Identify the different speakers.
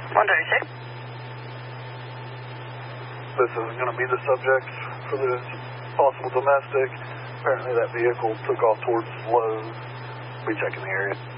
Speaker 1: 136.
Speaker 2: This is going to be the subject for this possible domestic. Apparently that vehicle took off towards Lowe's. Be checking the area.